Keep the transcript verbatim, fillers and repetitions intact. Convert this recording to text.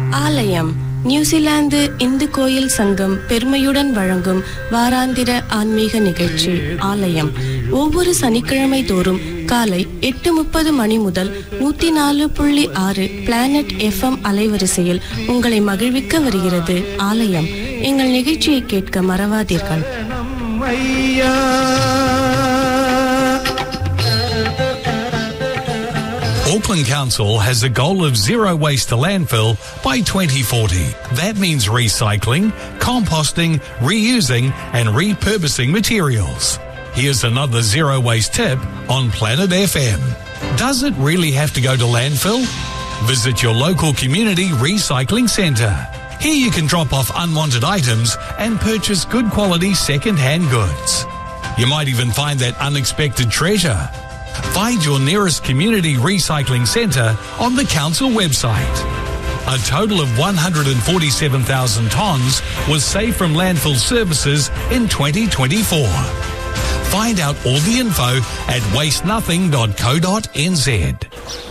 ஆலயம் நியூசிலாந்து இந்து கோயில் சங்கம் பெருமையுடன் வழங்கும் வாராந்திர ஆன்மீக நிகழ்ச்சி ஆலயம் ஒவ்வொரு சனிக்கிழமை தோறும் காலை எட்டு முப்பது மணி முதல் நூத்தி நாலு புள்ளி ஆறு பிளானட் எஃப்எம் அலைவரிசையில் உங்களை மகிழ்விக்க வருகிறது ஆலயம். எங்கள் நிகழ்ச்சியை கேட்க மறவாதீர்கள். Auckland Council has a goal of zero waste to landfill by twenty forty. That means recycling, composting, reusing and repurposing materials. Here's another zero waste tip on Planet F M. Does it really have to go to landfill? Visit your local community recycling centre. Here you can drop off unwanted items and purchase good quality second-hand goods. You might even find that unexpected treasure. Find your nearest community recycling centre on the council website. A total of one hundred forty-seven thousand tonnes was saved from landfill services in twenty twenty-four. Find out all the info at waste nothing dot co dot n z.